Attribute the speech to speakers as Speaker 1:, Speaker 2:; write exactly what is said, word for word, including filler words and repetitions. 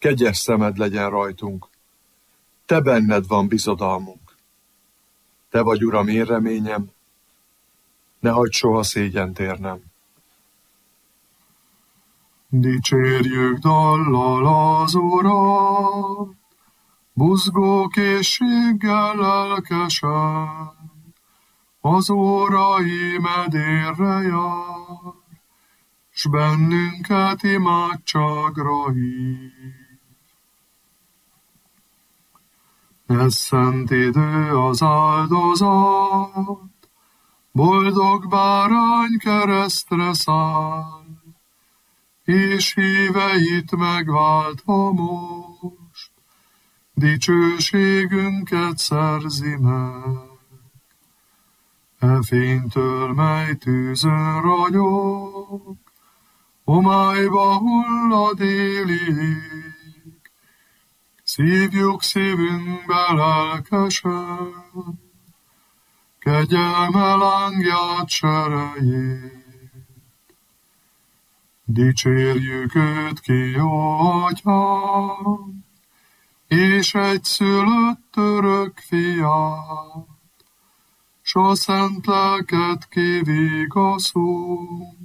Speaker 1: kegyes szemed legyen rajtunk. Te benned van bizodalmunk. Te vagy, Uram, én reményem, ne hagyd soha szégyent érnem.
Speaker 2: Dicsérjük dallal az Urat, buzgó készséggel lelkesen, az órai medérre jár, s bennünket imádságra hív. Ez szent idő az áldozat, boldog bárány keresztre száll, és híveit megváltva most, dicsőségünket szerzi meg. E fénytől, mely tűzön ragyog, homályba hullad éli ég, szívjuk szívünkbe lelkesen, kegyelme lángját serejét. Dicsérjük őt ki, jó Atyám, és egyszülött örök fiát, s a szent lelket kivigaszul,